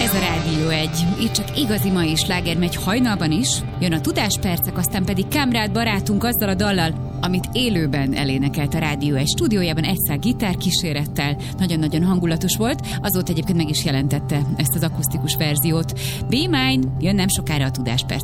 Ez a Rádió 1. Itt csak igazi mai sláger megy hajnalban is. Jön a Tudáspercek, aztán pedig Kámrád barátunk azzal a dallal, amit élőben elénekelt a Rádió 1 stúdiójában egy szál gitárkísérettel. Nagyon-nagyon hangulatos volt. Azóta egyébként meg is jelentette ezt az akusztikus verziót. Be Mine, jön nem sokára a Tudásperc.